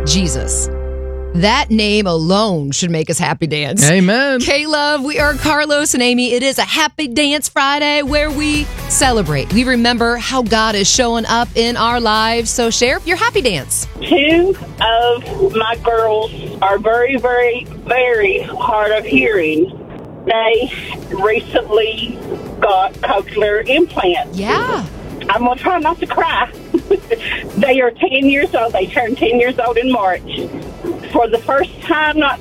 Jesus. That name alone should make us happy dance. Amen. K-Love, we are Carlos and Amy. It is a Happy Dance Friday where we celebrate. We remember how God is showing up in our lives. So share your happy dance. Two of my girls are very, very, very hard of hearing. They recently got cochlear implants. Yeah. I'm going to try not to cry. They are 10 years old. They turned 10 years old in March. For the first time, not